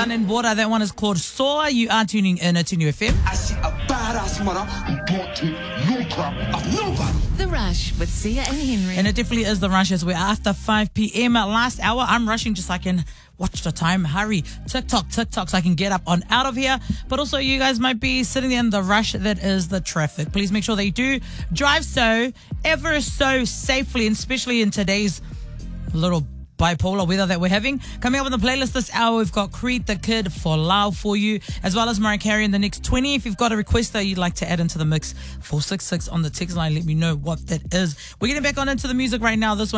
Sun and Water. That one is called Soar. You are tuning in to New FM. I see a badass mother who don't take no crap of nobody. The Rush with Sia and Henry. And it definitely is the rush as we're after 5 p.m. Last hour, I'm rushing just so I can watch the time. Hurry. TikTok, so I can get up on out of here. But also, you guys might be sitting there in the rush that is the traffic. Please make sure that you do drive ever so safely, and especially in today's little bipolar weather that we're having. Coming up on the playlist this hour, we've got Creed the Kid for Love for you, as well as Mariah Carey in the next 20. If you've got a request that you'd like to add into the mix, 466 on the text line, let me know what that is. We're getting back on into the music right now. This one